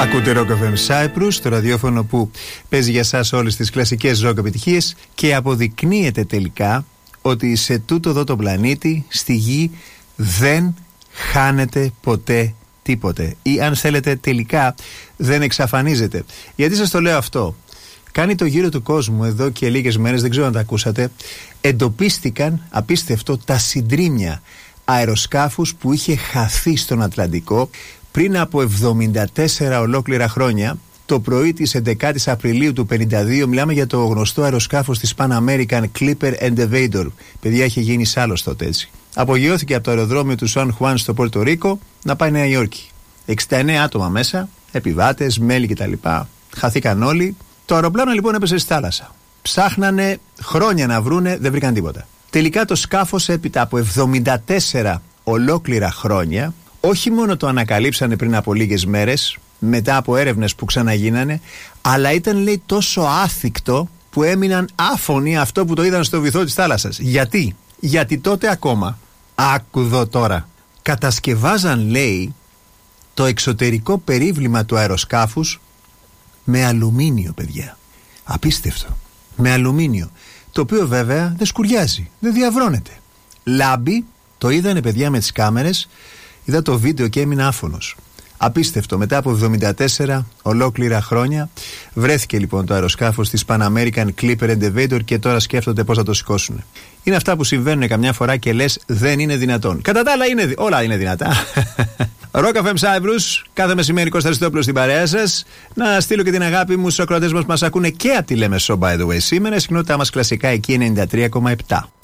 Ακούτε Rock FM Cyprus, το ραδιόφωνο που παίζει για σας όλες τις κλασικές rock επιτυχίες και αποδεικνύεται τελικά ότι σε τούτο εδώ το πλανήτη, στη γη, δεν χάνεται ποτέ τίποτε. Ή αν θέλετε τελικά δεν εξαφανίζεται. Γιατί σας το λέω αυτό? Κάνει το γύρο του κόσμου εδώ και λίγες μέρες, δεν ξέρω αν τα ακούσατε, εντοπίστηκαν, απίστευτο, τα συντρίμμια αεροσκάφους που είχε χαθεί στον Ατλαντικό πριν από 74 ολόκληρα χρόνια. Το πρωί της 11ης Απριλίου του 52 μιλάμε για το γνωστό αεροσκάφος της Pan American Clipper Elevator. Παιδιά, είχε γίνει σάλος τότε έτσι. Απογειώθηκε από το αεροδρόμιο του Σαν Χουάν στο Πόρτο Ρίκο να πάει Νέα Υόρκη. 69 άτομα μέσα, επιβάτες, μέλη κτλ. Χαθήκαν όλοι. Το αεροπλάνο λοιπόν έπεσε στη θάλασσα. Ψάχνανε χρόνια να βρούνε, δεν βρήκαν τίποτα. Τελικά το σκάφος έπειτα από 74 ολόκληρα χρόνια, όχι μόνο το ανακαλύψανε πριν από λίγες μέρες, μετά από έρευνες που ξαναγίνανε, αλλά ήταν, λέει, τόσο άθικτο που έμειναν άφωνοι αυτό που το είδαν στο βυθό της θάλασσας. Γιατί? Γιατί τότε ακόμα, άκου εδώ τώρα, κατασκευάζαν, λέει, το εξωτερικό περίβλημα του αεροσκάφους με αλουμίνιο, παιδιά. Απίστευτο. Με αλουμίνιο. Το οποίο βέβαια δεν σκουριάζει, δεν διαβρώνεται. Λάμπει, το είδανε παιδιά με τις κάμερες, είδα το βίντεο και έμεινα άφωνος. Απίστευτο, μετά από 74 ολόκληρα χρόνια βρέθηκε λοιπόν το αεροσκάφος της Pan American Clipper Elevator και τώρα σκέφτονται πώς θα το σηκώσουν. Είναι αυτά που συμβαίνουν καμιά φορά και λες δεν είναι δυνατόν. Κατά τα άλλα όλα είναι δυνατά. Rock FM Cyprus, κάθε μεσημέρι Κώστας Χριστόπουλος στην παρέα σας. Να στείλω και την αγάπη μου στους ακροατές μας που μας ακούνε και από τη Λέμεσο, by the way. Σήμερα η συχνότητά μας κλασικά εκεί 93,7.